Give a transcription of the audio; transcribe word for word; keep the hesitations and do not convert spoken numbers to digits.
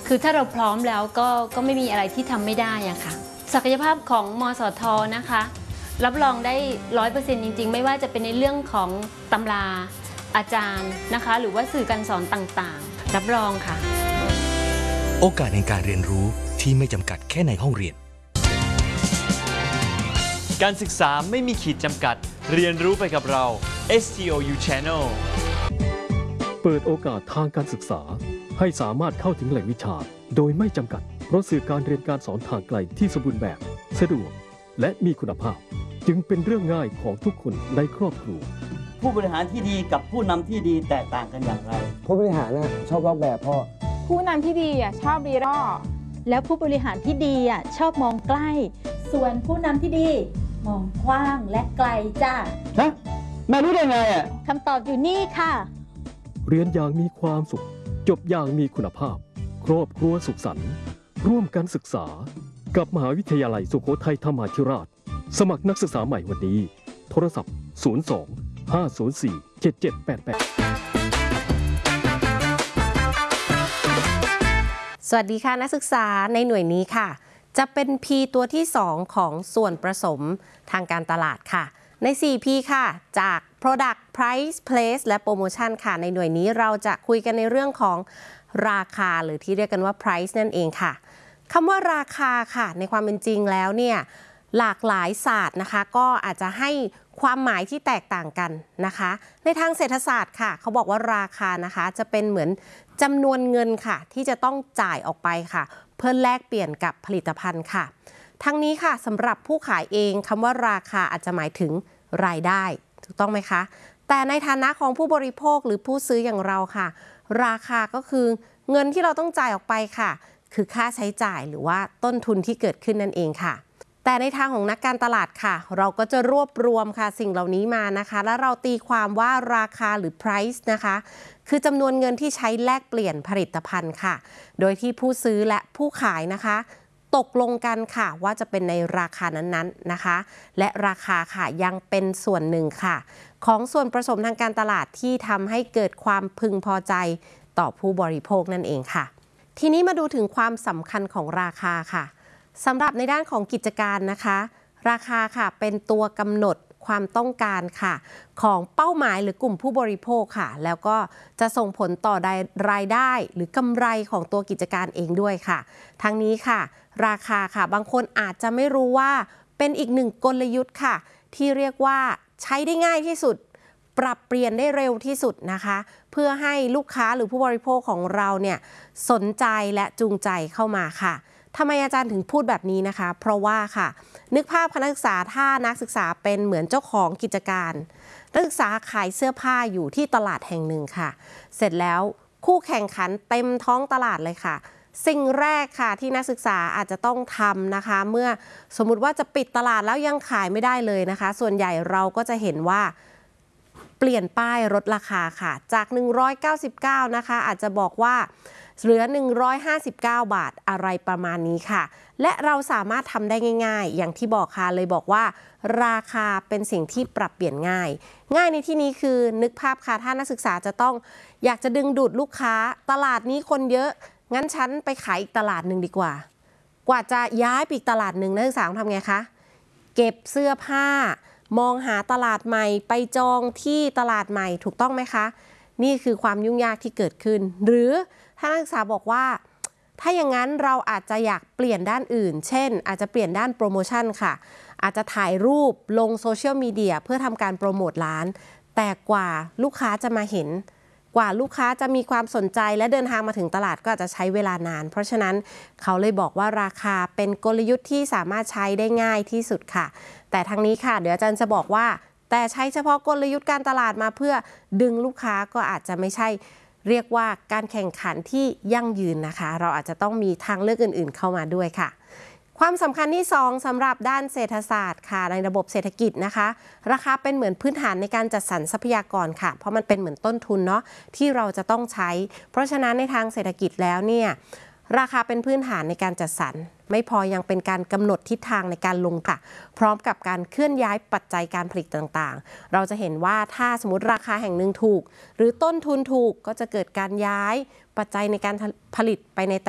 คือถ้าเราพร้อมแล้วก็ก็ไม่มีอะไรที่ทำไม่ได้อะค่ะศักยภาพของมสท.นะคะรับรองได้ร้อยเปอร์เซ็นต์จริงๆไม่ว่าจะเป็นในเรื่องของตำราอาจารย์นะคะหรือว่าสื่อการสอนต่างๆรับรองค่ะโอกาสในการเรียนรู้ที่ไม่จำกัดแค่ในห้องเรียนการศึกษาไม่มีขีดจำกัดเรียนรู้ไปกับเรา เอส ที โอ ยู Channel เปิดโอกาสทางการศึกษาให้สามารถเข้าถึงแหล่งวิชาโดยไม่จำกัดเพราะสื่อการเรียนการสอนทางไกลที่สมบูรณ์แบบสะดวกและมีคุณภาพจึงเป็นเรื่องง่ายของทุกคนในครอบครัวผู้บริหารที่ดีกับผู้นำที่ดีแตกต่างกันอย่างไรผู้บริหารนะชอบลอกแบบพ่อผู้นำที่ดีอ่ะชอบรีรอแล้วผู้บริหารที่ดีอ่ะชอบมองใกล้ส่วนผู้นำที่ดีมองกว้างและไกลจ้าฮะแม่รู้ได้ไงอ่ะคำตอบอยู่นี่ค่ะเรียนอย่างมีความสุขจบอย่างมีคุณภาพครอบครัวสุขสันต์ร่วมกันศึกษากับมหาวิทยาลัยสุโขทัยธรรมาธิราชสมัครนักศึกษาใหม่วันนี้โทรศัพท์ศูนย์ สอง ห้า ศูนย์ สี่ เจ็ด เจ็ด แปด แปดสวัสดีค่ะนักศึกษาในหน่วยนี้ค่ะจะเป็น P ตัวที่สองของส่วนผสมทางการตลาดค่ะใน สี่ พี ค่ะจาก Product Price Place และ Promotion ค่ะในหน่วยนี้เราจะคุยกันในเรื่องของราคาหรือที่เรียกกันว่า Price นั่นเองค่ะคำว่าราคาค่ะในความเป็นจริงแล้วเนี่ยหลากหลายศาสตร์นะคะก็อาจจะให้ความหมายที่แตกต่างกันนะคะในทางเศรษฐศาสตร์ค่ะเขาบอกว่าราคานะคะจะเป็นเหมือนจำนวนเงินค่ะที่จะต้องจ่ายออกไปค่ะเพื่อแลกเปลี่ยนกับผลิตภัณฑ์ค่ะทั้งนี้ค่ะสำหรับผู้ขายเองคำว่าราคาอาจจะหมายถึงรายได้ถูกต้องไหมคะแต่ในฐานะของผู้บริโภคหรือผู้ซื้ออย่างเราค่ะราคาก็คือเงินที่เราต้องจ่ายออกไปค่ะคือค่าใช้จ่ายหรือว่าต้นทุนที่เกิดขึ้นนั่นเองค่ะแต่ในทางของนักการตลาดค่ะเราก็จะรวบรวมค่ะสิ่งเหล่านี้มานะคะและเราตีความว่าราคาหรือ price นะคะคือจำนวนเงินที่ใช้แลกเปลี่ยนผลิตภัณฑ์ค่ะโดยที่ผู้ซื้อและผู้ขายนะคะตกลงกันค่ะว่าจะเป็นในราคานั้นๆนะคะและราคาค่ะยังเป็นส่วนหนึ่งค่ะของส่วนผสมทางการตลาดที่ทำให้เกิดความพึงพอใจต่อผู้บริโภคนั่นเองค่ะทีนี้มาดูถึงความสำคัญของราคาค่ะสำหรับในด้านของกิจการนะคะราคาค่ะเป็นตัวกำหนดความต้องการค่ะของเป้าหมายหรือกลุ่มผู้บริโภคค่ะแล้วก็จะส่งผลต่อรายได้หรือกำไรของตัวกิจการเองด้วยค่ะทั้งนี้ค่ะราคาค่ะบางคนอาจจะไม่รู้ว่าเป็นอีกหนึ่งกลยุทธ์ค่ะที่เรียกว่าใช้ได้ง่ายที่สุดปรับเปลี่ยนได้เร็วที่สุดนะคะเพื่อให้ลูกค้าหรือผู้บริโภคของเราเนี่ยสนใจและจูงใจเข้ามาค่ะทำไมอาจารย์ถึงพูดแบบนี้นะคะเพราะว่าค่ะนึกภาพนักศึกษาถ้านักศึกษาเป็นเหมือนเจ้าของกิจการนักศึกษาขายเสื้อผ้าอยู่ที่ตลาดแห่งหนึ่งค่ะเสร็จแล้วคู่แข่งขันเต็มท้องตลาดเลยค่ะสิ่งแรกค่ะที่นักศึกษาอาจจะต้องทำนะคะเมื่อสมมุติว่าจะปิดตลาดแล้วยังขายไม่ได้เลยนะคะส่วนใหญ่เราก็จะเห็นว่าเปลี่ยนป้ายลดราคาค่ะจากหนึ่งร้อยเก้าสิบเก้านะคะอาจจะบอกว่าเหลือหนึ่งร้อยห้าสิบเก้าบาทอะไรประมาณนี้ค่ะและเราสามารถทำได้ง่ายๆอย่างที่บอกค่ะเลยบอกว่าราคาเป็นสิ่งที่ปรับเปลี่ยนง่ายง่ายในที่นี้คือนึกภาพค่ะถ้านักศึกษาจะต้องอยากจะดึงดูดลูกค้าตลาดนี้คนเยอะงั้นฉันไปขายอีกตลาดหนึ่งดีกว่ากว่าจะย้ายไปอีกตลาดหนึ่งนักศึกษาทำไงคะเก็บเสื้อผ้ามองหาตลาดใหม่ไปจองที่ตลาดใหม่ถูกต้องไหมคะนี่คือความยุ่งยากที่เกิดขึ้นหรือถ้านักศึกษาบอกว่าถ้าอย่างนั้นเราอาจจะอยากเปลี่ยนด้านอื่นเช่นอาจจะเปลี่ยนด้านโปรโมชั่นค่ะอาจจะถ่ายรูปลงโซเชียลมีเดียเพื่อทำการโปรโมทร้านแต่กว่าลูกค้าจะมาเห็นกว่าลูกค้าจะมีความสนใจและเดินทางมาถึงตลาดก็อาจจะใช้เวลานานเพราะฉะนั้นเขาเลยบอกว่าราคาเป็นกลยุทธ์ที่สามารถใช้ได้ง่ายที่สุดค่ะแต่ทางนี้ค่ะเดี๋ยวอาจารย์จะบอกว่าแต่ใช้เฉพาะกลยุทธ์การตลาดมาเพื่อดึงลูกค้าก็อาจจะไม่ใช่เรียกว่าการแข่งขันที่ยั่งยืนนะคะเราอาจจะต้องมีทางเลือกอื่นๆเข้ามาด้วยค่ะความสำคัญที่สองสำหรับด้านเศรษฐศาสตร์ค่ะในระบบเศรษฐกิจนะคะราคาเป็นเหมือนพื้นฐานในการจัดสรรทรัพยากรค่ะเพราะมันเป็นเหมือนต้นทุนเนาะที่เราจะต้องใช้เพราะฉะนั้นในทางเศรษฐกิจแล้วเนี่ยราคาเป็นพื้นฐานในการจัดสรรไม่พอยังเป็นการกำหนดทิศทางในการลงค่ะพร้อมกับการเคลื่อนย้ายปัจจัยการผลิตต่างๆเราจะเห็นว่าถ้าสมมติราคาแห่งหนึ่งถูกหรือต้นทุนถูกก็จะเกิดการย้ายปัจจัยในการผลิตไปใน